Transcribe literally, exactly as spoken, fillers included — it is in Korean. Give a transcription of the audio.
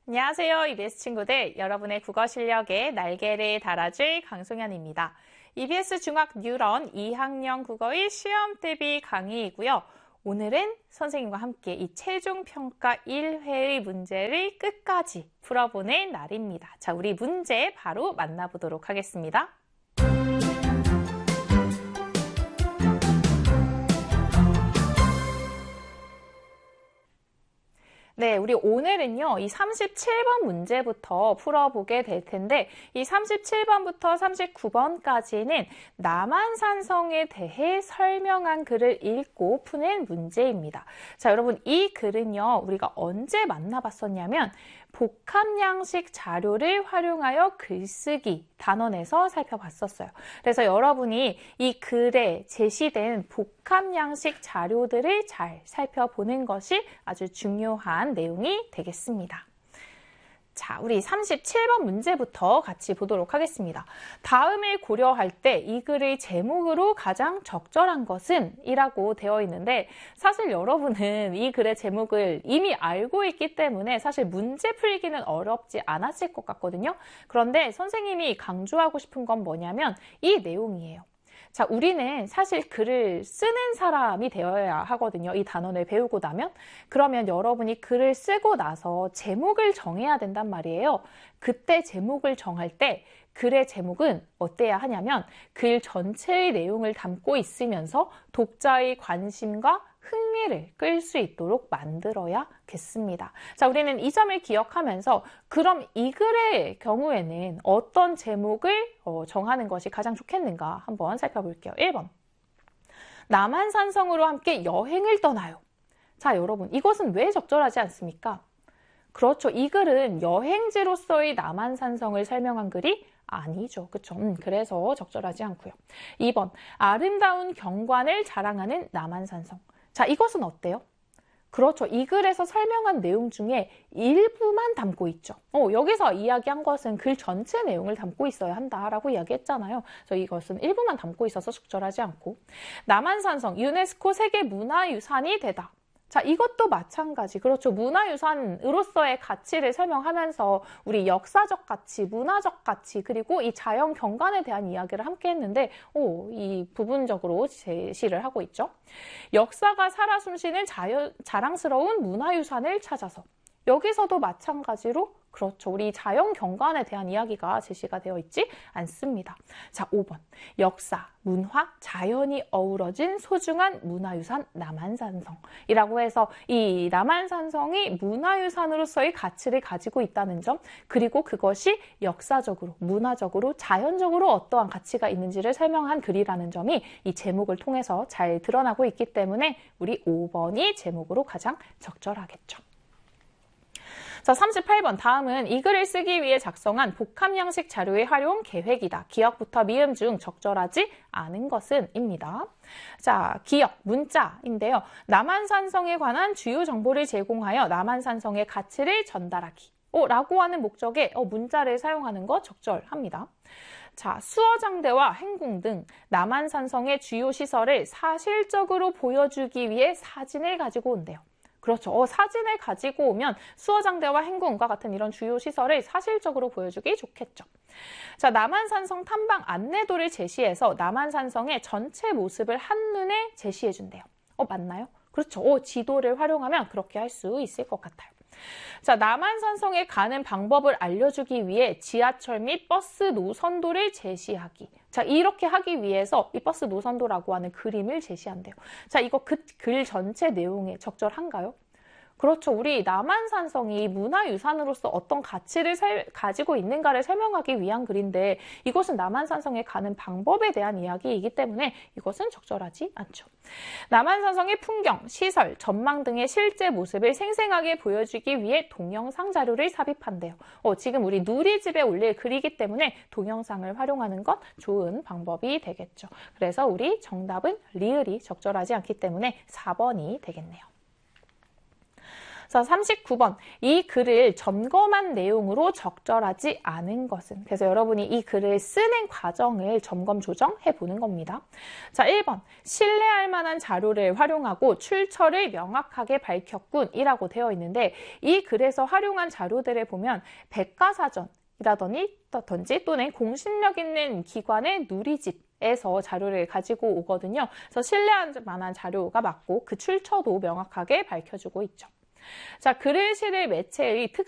안녕하세요, 이비에스 친구들. 여러분의 국어 실력에 날개를 달아줄 강송현입니다. 이비에스 중학 뉴런 이 학년 국어의 시험 대비 강의이고요. 오늘은 선생님과 함께 이 최종평가 일 회의 문제를 끝까지 풀어보는 날입니다. 자, 우리 문제 바로 만나보도록 하겠습니다. 네, 우리 오늘은요, 이 삼십칠 번 문제부터 풀어보게 될 텐데, 이 삼십칠 번부터 삼십구 번까지는 남한산성에 대해 설명한 글을 읽고 푸는 문제입니다. 자, 여러분, 이 글은요, 우리가 언제 만나봤었냐면, 복합양식 자료를 활용하여 글쓰기 단원에서 살펴봤었어요. 그래서 여러분이 이 글에 제시된 복합양식 자료들을 잘 살펴보는 것이 아주 중요한 내용이 되겠습니다. 자, 우리 삼십칠 번 문제부터 같이 보도록 하겠습니다. 다음을 고려할 때 이 글의 제목으로 가장 적절한 것은? 이라고 되어 있는데 사실 여러분은 이 글의 제목을 이미 알고 있기 때문에 사실 문제 풀기는 어렵지 않았을 것 같거든요. 그런데 선생님이 강조하고 싶은 건 뭐냐면 이 내용이에요. 자, 우리는 사실 글을 쓰는 사람이 되어야 하거든요. 이 단원을 배우고 나면. 그러면 여러분이 글을 쓰고 나서 제목을 정해야 된단 말이에요. 그때 제목을 정할 때 글의 제목은 어때야 하냐면 글 전체의 내용을 담고 있으면서 독자의 관심과 흥미를 끌 수 있도록 만들어야겠습니다. 자, 우리는 이 점을 기억하면서 그럼 이 글의 경우에는 어떤 제목을 어, 정하는 것이 가장 좋겠는가 한번 살펴볼게요. 일 번. 남한산성으로 함께 여행을 떠나요. 자, 여러분, 이것은 왜 적절하지 않습니까? 그렇죠. 이 글은 여행지로서의 남한산성을 설명한 글이 아니죠. 그렇죠. 음, 그래서 적절하지 않고요. 이 번. 아름다운 경관을 자랑하는 남한산성. 자, 이것은 어때요? 그렇죠. 이 글에서 설명한 내용 중에 일부만 담고 있죠. 어, 여기서 이야기한 것은 글 전체 내용을 담고 있어야 한다라고 이야기했잖아요. 그래서 이것은 일부만 담고 있어서 적절하지 않고. 남한산성, 유네스코 세계문화유산이 되다. 자, 이것도 마찬가지. 그렇죠. 문화유산으로서의 가치를 설명하면서 우리 역사적 가치, 문화적 가치, 그리고 이 자연 경관에 대한 이야기를 함께 했는데, 오, 이 부분적으로 제시를 하고 있죠. 역사가 살아 숨쉬는 자연, 자랑스러운 문화유산을 찾아서. 여기서도 마찬가지로 그렇죠. 우리 자연 경관에 대한 이야기가 제시가 되어 있지 않습니다. 자, 오 번. 역사, 문화, 자연이 어우러진 소중한 문화유산 남한산성이라고 해서 이 남한산성이 문화유산으로서의 가치를 가지고 있다는 점, 그리고 그것이 역사적으로, 문화적으로, 자연적으로 어떠한 가치가 있는지를 설명한 글이라는 점이 이 제목을 통해서 잘 드러나고 있기 때문에 우리 오 번이 제목으로 가장 적절하겠죠. 자, 삼십팔 번. 다음은 이 글을 쓰기 위해 작성한 복합양식 자료의 활용 계획이다. 기역부터 미음 중 적절하지 않은 것은? 입니다. 자, 기역, 문자인데요. 남한산성에 관한 주요 정보를 제공하여 남한산성의 가치를 전달하기. 오, 라고 하는 목적에 어, 문자를 사용하는 거 적절합니다. 자, 수어장대와 행궁 등 남한산성의 주요 시설을 사실적으로 보여주기 위해 사진을 가지고 온대요. 그렇죠. 어, 사진을 가지고 오면 수어장대와 행궁과 같은 이런 주요 시설을 사실적으로 보여주기 좋겠죠. 자, 남한산성 탐방 안내도를 제시해서 남한산성의 전체 모습을 한눈에 제시해준대요. 어, 맞나요? 그렇죠. 어, 지도를 활용하면 그렇게 할 수 있을 것 같아요. 자, 남한산성에 가는 방법을 알려주기 위해 지하철 및 버스 노선도를 제시하기. 자, 이렇게 하기 위해서 이 버스 노선도라고 하는 그림을 제시한대요. 자, 이거 그 글 전체 내용에 적절한가요? 그렇죠. 우리 남한산성이 문화유산으로서 어떤 가치를 살, 가지고 있는가를 설명하기 위한 글인데 이것은 남한산성에 가는 방법에 대한 이야기이기 때문에 이것은 적절하지 않죠. 남한산성의 풍경, 시설, 전망 등의 실제 모습을 생생하게 보여주기 위해 동영상 자료를 삽입한대요. 어, 지금 우리 누리집에 올릴 글이기 때문에 동영상을 활용하는 건 좋은 방법이 되겠죠. 그래서 우리 정답은 리을이 적절하지 않기 때문에 사 번이 되겠네요. 자, 삼십구 번. 이 글을 점검한 내용으로 적절하지 않은 것은. 그래서 여러분이 이 글을 쓰는 과정을 점검 조정해 보는 겁니다. 자, 일 번. 신뢰할 만한 자료를 활용하고 출처를 명확하게 밝혔군 이라고 되어 있는데 이 글에서 활용한 자료들을 보면 백과사전 이라든지 또는 공신력 있는 기관의 누리집에서 자료를 가지고 오거든요. 그래서 신뢰할 만한 자료가 맞고 그 출처도 명확하게 밝혀주고 있죠. 자, 글을 실을 매체의 특